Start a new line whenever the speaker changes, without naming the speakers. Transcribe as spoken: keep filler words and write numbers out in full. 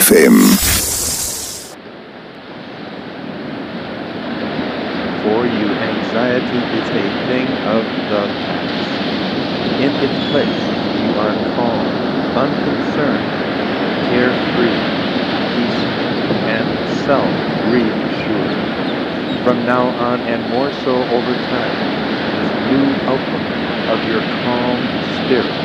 F M.
For you, anxiety is a thing of the past. In its place, you are calm, unconcerned, carefree, peaceful, and self-reassured. From now on, and more so over time, this new outlook of your calm spirit